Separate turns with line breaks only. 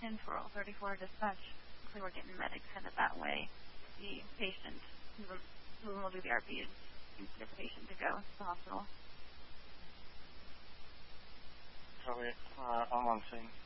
10 for 34 dispatch. Hopefully we're getting medics headed that way. The patient who will do the RPs needs to get the patient to go to the hospital.
Copy. I'm on scene.